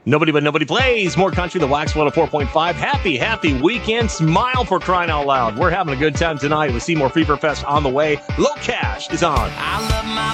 Nobody But Nobody plays more country, the Wax 104.5. Happy weekend. Smile for crying out loud. We're having a good time tonight with Seymour Fever Fest on the way. Low Cash is on. I love my